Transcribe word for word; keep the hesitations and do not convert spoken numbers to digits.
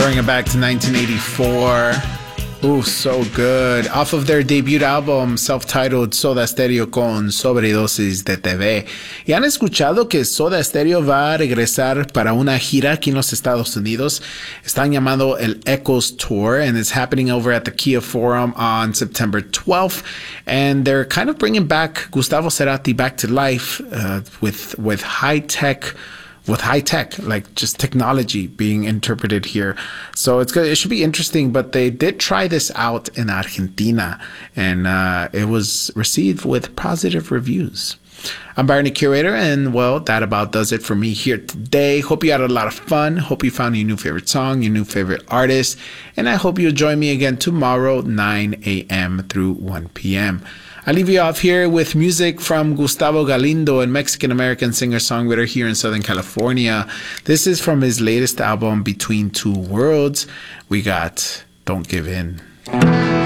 Throwing it back to nineteen eighty-four. Ooh, so good. Off of their debut album, self-titled Soda Stereo con Sobredosis de T V. Y han escuchado que Soda Stereo va a regresar para una gira aquí en los Estados Unidos. Están llamando el Echoes Tour, and it's happening over at the Kia Forum on September twelfth. And they're kind of bringing back Gustavo Cerati back to life uh, with with high-tech with high tech, like just technology being interpreted here. So it's good. It should be interesting, but they did try this out in Argentina, and uh, it was received with positive reviews. I'm Barney Curator, and well, that about does it for me here today. Hope you had a lot of fun. Hope you found your new favorite song, your new favorite artist, and I hope you'll join me again tomorrow, nine a.m. through one p.m. I'll leave you off here with music from Gustavo Galindo, a Mexican-American singer-songwriter here in Southern California. This is from his latest album, Between Two Worlds. We got Don't Give In.